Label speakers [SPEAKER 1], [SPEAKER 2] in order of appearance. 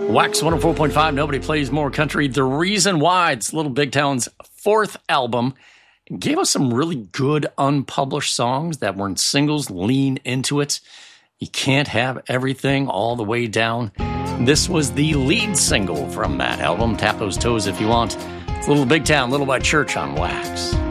[SPEAKER 1] Wax 104.5, nobody plays more country. The Reason Why, it's Little Big Town's fourth album. It gave us some really good unpublished songs that weren't singles. Lean into it. You can't have everything all the way down. This was the lead single from that album. Tap those toes if you want. It's Little Big Town, Little by Church on Wax.